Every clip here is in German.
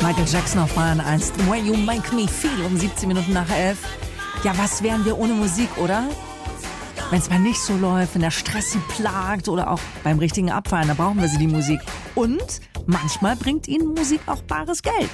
Michael Jackson auf Bayern 1. The Way You Make Me Feel um 17 Minuten nach 11. Ja, was wären wir ohne Musik, oder? Wenn es mal nicht so läuft, wenn der Stress sie plagt oder auch beim richtigen Abfallen, da brauchen wir sie, die Musik. Und manchmal bringt ihnen Musik auch bares Geld.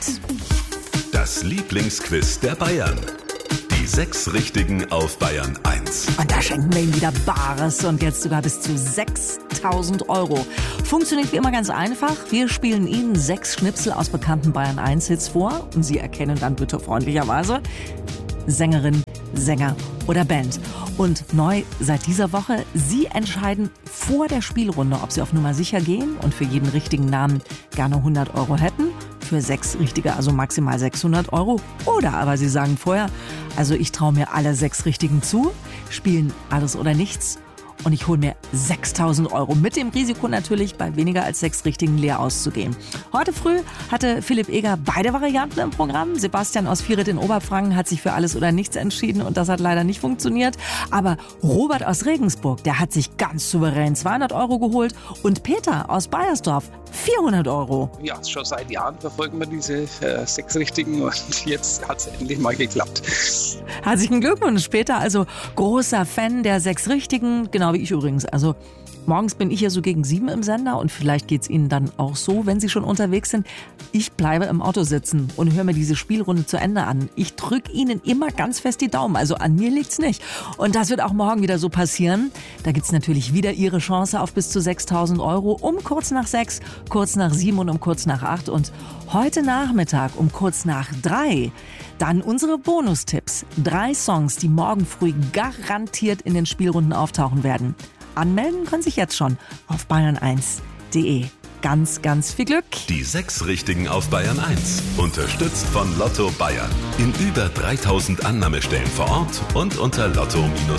Das Lieblingsquiz der Bayern. Die 6 Richtigen auf Bayern 1. Und da schenken wir ihnen wieder Bares und jetzt sogar bis zu 6.000 Euro. Funktioniert wie immer ganz einfach. Wir spielen Ihnen 6 Schnipsel aus bekannten Bayern 1 Hits vor und Sie erkennen dann bitte freundlicherweise Sängerin, Sänger oder Band. Und neu seit dieser Woche, Sie entscheiden vor der Spielrunde, ob Sie auf Nummer sicher gehen und für jeden richtigen Namen gerne 100 Euro hätten. Für 6 Richtige also maximal 600 Euro. Oder aber Sie sagen vorher, also ich traue mir alle 6 Richtigen zu, spielen alles oder nichts und ich hole mir 6.000 Euro. Mit dem Risiko natürlich, bei weniger als 6 Richtigen leer auszugehen. Heute früh hatte Philipp Eger beide Varianten im Programm. Sebastian aus Vieret in Oberfranken hat sich für alles oder nichts entschieden und das hat leider nicht funktioniert. Aber Robert aus Regensburg, der hat sich ganz souverän 200 Euro geholt und Peter aus Baiersdorf 400 Euro. Ja, schon seit Jahren verfolgen wir diese 6 Richtigen und jetzt hat es endlich mal geklappt. Herzlichen Glückwunsch, Peter. Also großer Fan der 6 Richtigen, genau wie ich übrigens. Also morgens bin ich ja so gegen 7 im Sender und vielleicht geht's Ihnen dann auch so, wenn Sie schon unterwegs sind. Ich bleibe im Auto sitzen und höre mir diese Spielrunde zu Ende an. Ich drücke Ihnen immer ganz fest die Daumen, also an mir liegt's nicht. Und das wird auch morgen wieder so passieren. Da gibt's natürlich wieder Ihre Chance auf bis zu 6.000 Euro um kurz nach 6, kurz nach 7 und um kurz nach 8 und heute Nachmittag um kurz nach 3 dann unsere Bonustipps. 3 Songs, die morgen früh garantiert in den Spielrunden auftauchen werden. Anmelden können sich jetzt schon auf bayern1.de. Ganz, ganz viel Glück. Die 6 Richtigen auf Bayern 1. Unterstützt von Lotto Bayern. In über 3000 Annahmestellen vor Ort und unter lotto-bayern.de.